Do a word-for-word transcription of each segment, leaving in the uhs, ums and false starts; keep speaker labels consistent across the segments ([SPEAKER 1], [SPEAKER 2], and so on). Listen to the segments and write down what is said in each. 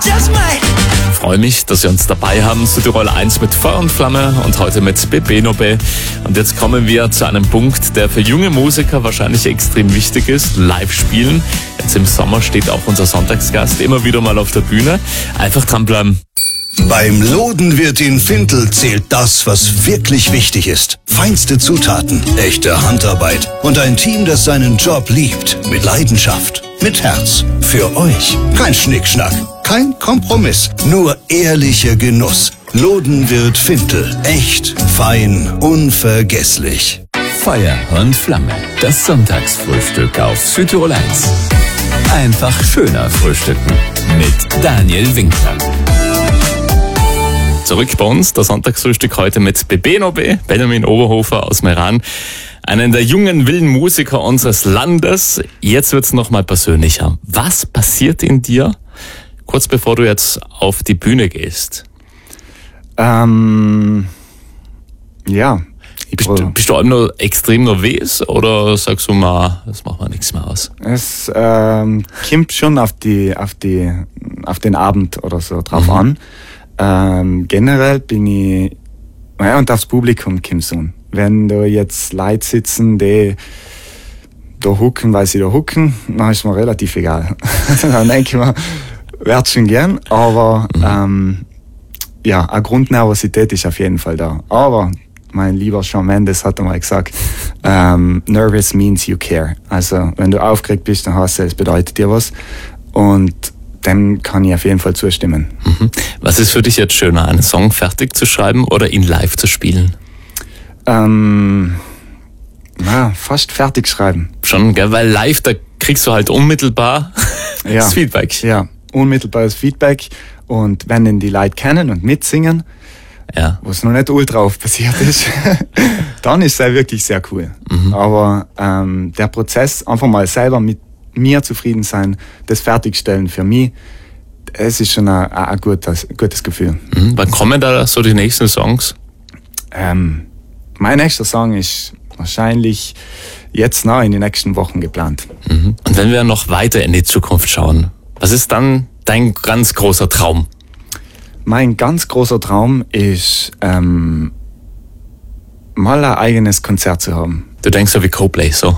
[SPEAKER 1] just might.
[SPEAKER 2] Ich freue mich, dass Sie uns dabei haben. Südtirol eins mit Feuer und Flamme und heute mit Bebenobe. Und jetzt kommen wir zu einem Punkt, der für junge Musiker wahrscheinlich extrem wichtig ist. Live spielen. Jetzt im Sommer steht auch unser Sonntagsgast immer wieder mal auf der Bühne. Einfach dranbleiben.
[SPEAKER 3] Beim Lodenwirt in Vintel zählt das, was wirklich wichtig ist. Feinste Zutaten, echte Handarbeit und ein Team, das seinen Job liebt. Mit Leidenschaft, mit Herz. Für euch. Kein Schnickschnack, kein Kompromiss. Nur ehrlicher Genuss. Lodenwirt Vintel. Echt, fein, unvergesslich.
[SPEAKER 4] Feuer und Flamme. Das Sonntagsfrühstück auf Südtirol eins. Einfach schöner frühstücken. Mit Daniel Winkler.
[SPEAKER 2] Zurück bei uns, das Sonntagsfrühstück heute mit Bebenobe, Benjamin Oberhofer aus Meran, einen der jungen, wilden Musiker unseres Landes. Jetzt wird's noch mal persönlicher. Was passiert in dir, kurz bevor du jetzt auf die Bühne gehst?
[SPEAKER 5] Ähm, ja.
[SPEAKER 2] Bist, bist du allem nur extrem nervös oder sagst du mal, das macht mir nichts mehr aus?
[SPEAKER 5] Es ähm, kommt schon auf die, auf die, auf den Abend oder so drauf mhm. an. Ähm, generell bin ich, ja, und aufs Publikum kommt so. Wenn da jetzt Leute sitzen, die da hucken, weil sie da hucken, dann ist mir relativ egal. Dann denke ich mir, wär's schon gern, aber mhm. ähm, ja, eine Grundnervosität ist auf jeden Fall da. Aber mein lieber Shawn Mendes hat einmal gesagt, ähm, nervous means you care. Also wenn du aufgeregt bist, dann heißt es, bedeutet dir was. Und dem kann ich auf jeden Fall zustimmen.
[SPEAKER 2] Mhm. Was ist für dich jetzt schöner, einen Song fertig zu schreiben oder ihn live zu spielen?
[SPEAKER 5] Ähm, na, fast fertig schreiben.
[SPEAKER 2] Schon, gell? Weil live, da kriegst du halt unmittelbar
[SPEAKER 5] ja.
[SPEAKER 2] das Feedback.
[SPEAKER 5] Ja, unmittelbares Feedback. Und wenn ihn die Leute kennen und mitsingen,
[SPEAKER 2] ja.
[SPEAKER 5] was noch nicht ultra oft passiert ist, dann ist es wirklich sehr cool. Mhm. Aber ähm, der Prozess, einfach mal selber mit mir zufrieden sein, das Fertigstellen für mich, es ist schon ein, ein gutes, gutes Gefühl.
[SPEAKER 2] Mhm. Wann kommen da so die nächsten Songs?
[SPEAKER 5] Ähm, mein nächster Song ist wahrscheinlich jetzt noch in den nächsten Wochen geplant.
[SPEAKER 2] Mhm. Und wenn wir noch weiter in die Zukunft schauen, was ist dann dein ganz großer Traum?
[SPEAKER 5] Mein ganz großer Traum ist, ähm, mal ein eigenes Konzert zu haben.
[SPEAKER 2] Du denkst so wie Coldplay, so?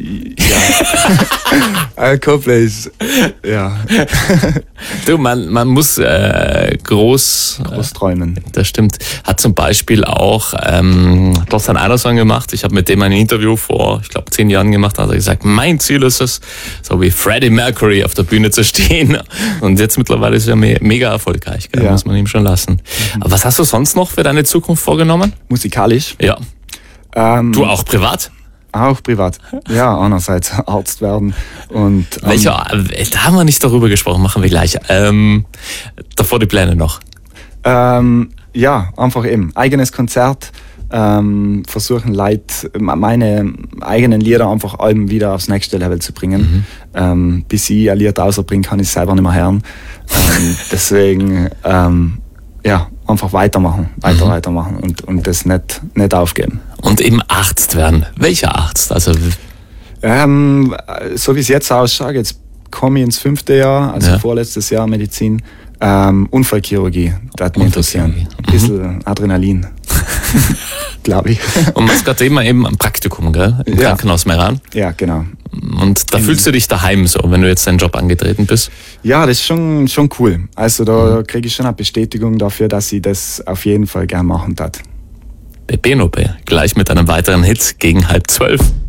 [SPEAKER 5] Ja. Coldplay ist, ja.
[SPEAKER 2] Du, man, man muss äh, groß,
[SPEAKER 5] groß träumen.
[SPEAKER 2] Äh, das stimmt. Hat zum Beispiel auch, ähm, du hast einen einer Song gemacht. Ich habe mit dem ein Interview vor, ich glaube, zehn Jahren gemacht. Da hat er gesagt, mein Ziel ist es, so wie Freddie Mercury auf der Bühne zu stehen. Und jetzt mittlerweile ist er me- mega erfolgreich, gell? Ja. Muss man ihm schon lassen. Mhm. Aber was hast du sonst noch für deine Zukunft vorgenommen?
[SPEAKER 5] Musikalisch?
[SPEAKER 2] Ja.
[SPEAKER 5] Ähm,
[SPEAKER 2] du auch privat?
[SPEAKER 5] Auch privat. Ja, einerseits Arzt werden. Und, ähm,
[SPEAKER 2] Welcher, da haben wir nicht darüber gesprochen, machen wir gleich. Ähm, davor die Pläne noch.
[SPEAKER 5] Ähm, ja, einfach eben. Eigenes Konzert, ähm, versuchen Leute, meine eigenen Lieder einfach allem wieder aufs nächste Level zu bringen. Mhm. Ähm, bis ich ein Lied rausbringe, kann ich es selber nicht mehr hören. ähm, deswegen, ähm, ja, einfach weitermachen, weiter, mhm. weitermachen und, und das nicht, nicht aufgeben.
[SPEAKER 2] Und eben Arzt werden. Welcher Arzt? Also
[SPEAKER 5] ähm, so wie es jetzt ausschaut, jetzt komme ich ins fünfte Jahr, also
[SPEAKER 2] ja.
[SPEAKER 5] vorletztes Jahr Medizin, ähm, Unfallchirurgie, das hat mich interessieren. Ein bisschen mhm. Adrenalin, glaube ich.
[SPEAKER 2] Und man ist gerade eben, eben am Praktikum, gell? Im
[SPEAKER 5] ja.
[SPEAKER 2] Krankenhaus Meran.
[SPEAKER 5] Ja, genau.
[SPEAKER 2] Und da fühlst du dich daheim so, wenn du jetzt deinen Job angetreten bist?
[SPEAKER 5] Ja, das ist schon, schon cool. Also da mhm. kriege ich schon eine Bestätigung dafür, dass ich das auf jeden Fall gern machen tat.
[SPEAKER 2] Bebenobe, gleich mit einem weiteren Hit gegen halb zwölf.